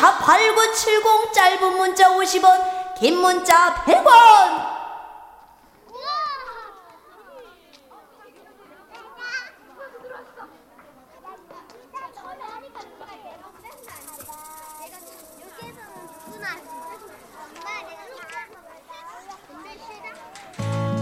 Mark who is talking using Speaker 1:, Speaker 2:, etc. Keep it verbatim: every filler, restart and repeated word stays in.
Speaker 1: 샵 팔구칠공 짧은 문자 오십 원 긴 문자 백 원